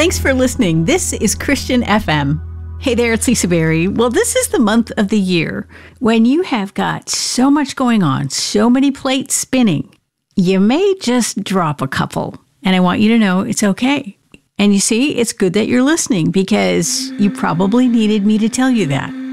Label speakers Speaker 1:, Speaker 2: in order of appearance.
Speaker 1: Thanks for listening. This is Christian FM. Hey there, it's Lisa Berry. Well, this is the month of the year when you have got so much going on, so many plates spinning. You may just drop a couple, and I want you to know it's okay. And you see, it's good that you're listening because you probably needed me to tell you that.